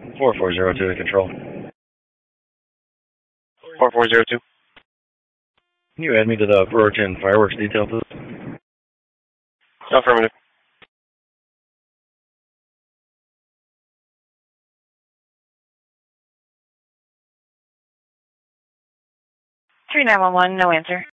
4402 to control. 4402. Can you add me to the Roriton fireworks detail, please? Affirmative. Three 911, no answer.